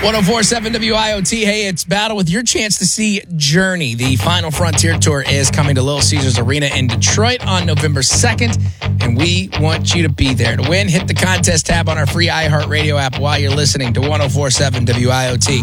1047 WIOT. Hey, it's Battle with your chance to see Journey. The Final Frontier Tour is coming to Little Caesars Arena in Detroit on November 2nd, and we want you to be there. To win, hit the contest tab on our free iHeartRadio app while you're listening to 1047 WIOT.